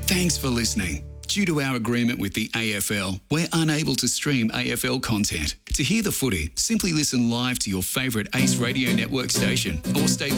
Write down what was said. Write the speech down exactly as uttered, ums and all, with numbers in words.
Thanks for listening. Due to our agreement with the A F L, we're unable to stream A F L content. To hear the footy, simply listen live to your favourite Ace Radio Network station or stay